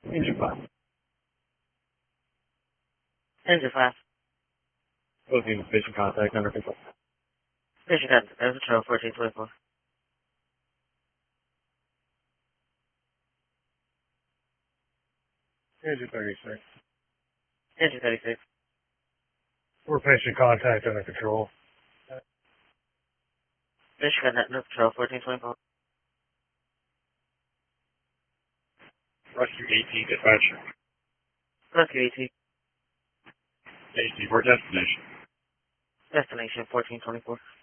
Engine 5. Engine 5. Closing station contact under control. Station contact under control 1424. Engine 36. Engine 36. We're patient contact under control. Station contact under control 1424. Rescue 18 dispatcher. Rescue 18. 18 for destination. Destination 1424.